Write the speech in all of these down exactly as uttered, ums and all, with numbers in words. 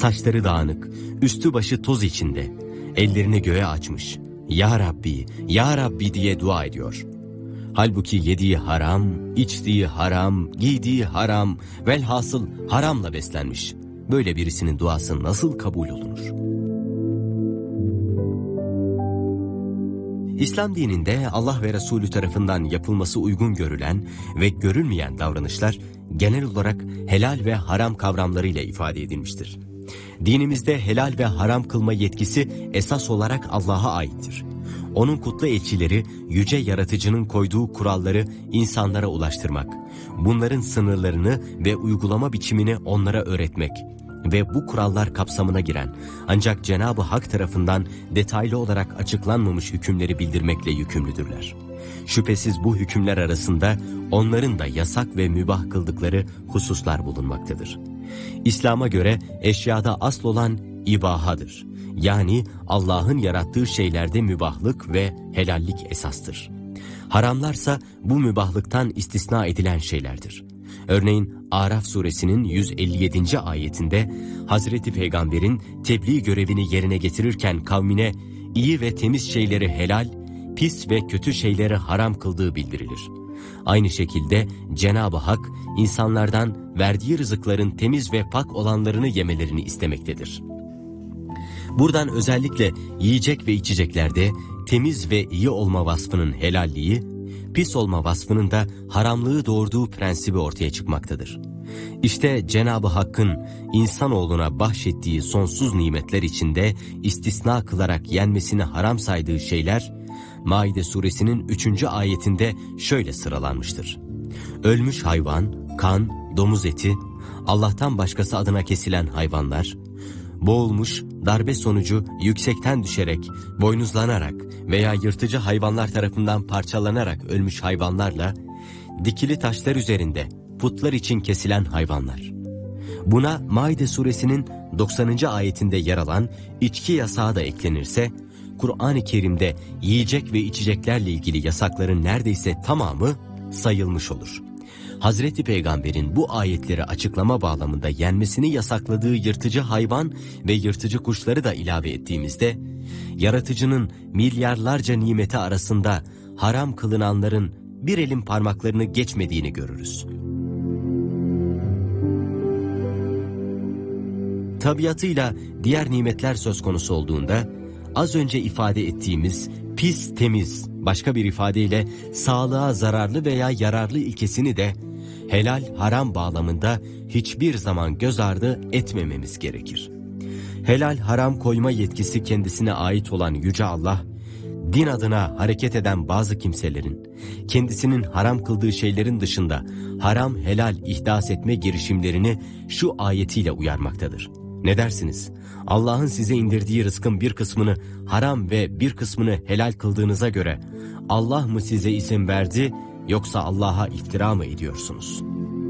saçları dağınık, üstü başı toz içinde, ellerini göğe açmış, "Ya Rabbi, Ya Rabbi" diye dua ediyor. Halbuki yediği haram, içtiği haram, giydiği haram, velhasıl haramla beslenmiş. Böyle birisinin duası nasıl kabul olunur? İslam dininde Allah ve Resulü tarafından yapılması uygun görülen ve görülmeyen davranışlar genel olarak helal ve haram kavramlarıyla ifade edilmiştir. Dinimizde helal ve haram kılma yetkisi esas olarak Allah'a aittir. Onun kutlu elçileri yüce yaratıcının koyduğu kuralları insanlara ulaştırmak, bunların sınırlarını ve uygulama biçimini onlara öğretmek ve bu kurallar kapsamına giren ancak Cenab-ı Hak tarafından detaylı olarak açıklanmamış hükümleri bildirmekle yükümlüdürler. Şüphesiz bu hükümler arasında onların da yasak ve mübah kıldıkları hususlar bulunmaktadır. İslam'a göre eşyada asıl olan ibahadır. Yani Allah'ın yarattığı şeylerde mübahlık ve helallik esastır. Haramlarsa bu mübahlıktan istisna edilen şeylerdir. Örneğin Araf suresinin yüz elli yedinci ayetinde Hazreti Peygamber'in tebliğ görevini yerine getirirken kavmine iyi ve temiz şeyleri helal, pis ve kötü şeyleri haram kıldığı bildirilir. Aynı şekilde Cenab-ı Hak insanlardan verdiği rızıkların temiz ve pak olanlarını yemelerini istemektedir. Buradan özellikle yiyecek ve içeceklerde temiz ve iyi olma vasfının helalliği, pis olma vasfının da haramlığı doğurduğu prensibi ortaya çıkmaktadır. İşte Cenab-ı Hakk'ın insanoğluna bahşettiği sonsuz nimetler içinde istisna kılarak yenmesini haram saydığı şeyler, Maide suresinin üçüncü ayetinde şöyle sıralanmıştır. Ölmüş hayvan, kan, domuz eti, Allah'tan başkası adına kesilen hayvanlar, boğulmuş, darbe sonucu yüksekten düşerek, boynuzlanarak veya yırtıcı hayvanlar tarafından parçalanarak ölmüş hayvanlarla, dikili taşlar üzerinde putlar için kesilen hayvanlar. Buna Maide suresinin doksanıncı ayetinde yer alan içki yasağı da eklenirse, Kur'an-ı Kerim'de yiyecek ve içeceklerle ilgili yasakların neredeyse tamamı sayılmış olur. Hazreti Peygamber'in bu ayetleri açıklama bağlamında yenmesini yasakladığı yırtıcı hayvan ve yırtıcı kuşları da ilave ettiğimizde, yaratıcının milyarlarca nimeti arasında haram kılınanların bir elin parmaklarını geçmediğini görürüz. Tabiatıyla diğer nimetler söz konusu olduğunda, az önce ifade ettiğimiz pis temiz, başka bir ifadeyle sağlığa zararlı veya yararlı ilkesini de helal haram bağlamında hiçbir zaman göz ardı etmememiz gerekir. Helal haram koyma yetkisi kendisine ait olan Yüce Allah, din adına hareket eden bazı kimselerin kendisinin haram kıldığı şeylerin dışında haram helal ihdas etme girişimlerini şu ayetiyle uyarmaktadır. Ne dersiniz? Allah'ın size indirdiği rızkın bir kısmını haram ve bir kısmını helal kıldığınıza göre Allah mı size izin verdi, yoksa Allah'a iftira mı ediyorsunuz?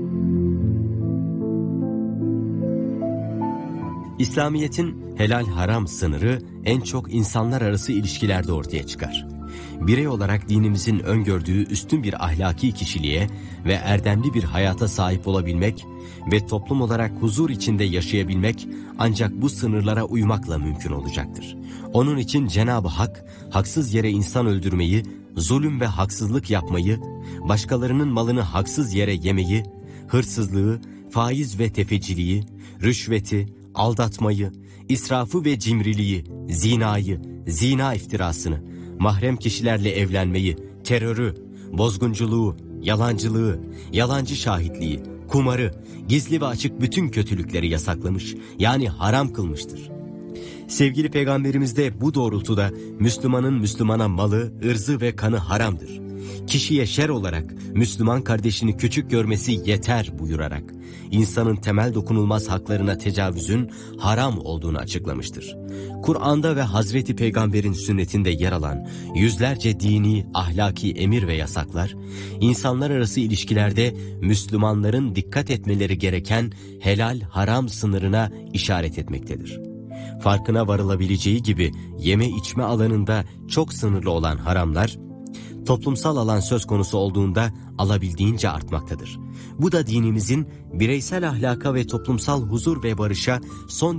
İslamiyet'in helal haram sınırı en çok insanlar arası ilişkilerde ortaya çıkar. Birey olarak dinimizin öngördüğü üstün bir ahlaki kişiliğe ve erdemli bir hayata sahip olabilmek ve toplum olarak huzur içinde yaşayabilmek ancak bu sınırlara uymakla mümkün olacaktır. Onun için Cenab-ı Hak haksız yere insan öldürmeyi, zulüm ve haksızlık yapmayı, başkalarının malını haksız yere yemeyi, hırsızlığı, faiz ve tefeciliği, rüşveti, aldatmayı, israfı ve cimriliği, zinayı, zina iftirasını, mahrem kişilerle evlenmeyi, terörü, bozgunculuğu, yalancılığı, yalancı şahitliği, kumarı, gizli ve açık bütün kötülükleri yasaklamış, yani haram kılmıştır. Sevgili Peygamberimiz de bu doğrultuda Müslümanın Müslümana malı, ırzı ve kanı haramdır. Kişiye şer olarak Müslüman kardeşini küçük görmesi yeter buyurarak insanın temel dokunulmaz haklarına tecavüzün haram olduğunu açıklamıştır. Kur'an'da ve Hazreti Peygamber'in sünnetinde yer alan yüzlerce dini, ahlaki emir ve yasaklar, insanlar arası ilişkilerde Müslümanların dikkat etmeleri gereken helal haram sınırına işaret etmektedir. Farkına varılabileceği gibi yeme içme alanında çok sınırlı olan haramlar, toplumsal alan söz konusu olduğunda alabildiğince artmaktadır. Bu da dinimizin bireysel ahlaka ve toplumsal huzur ve barışa son